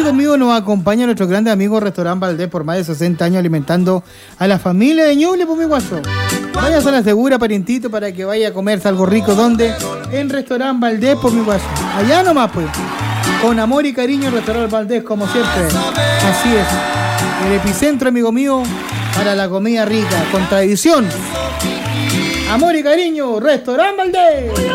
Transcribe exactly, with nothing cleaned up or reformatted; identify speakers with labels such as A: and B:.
A: amigos míos, nos acompaña nuestro grande amigo Restaurant Valdés por más de sesenta años alimentando a la familia de Ñuble, por mi guaso. Vaya a la segura, parientito, para que vaya a comerse algo rico. ¿Dónde? En Restaurant Valdés, por mi guaso. Allá nomás, pues. Con amor y cariño, Restaurant Valdés, como siempre. Así es. El epicentro, amigo mío, para la comida rica, con tradición. Amor y cariño, Restaurant Valdés.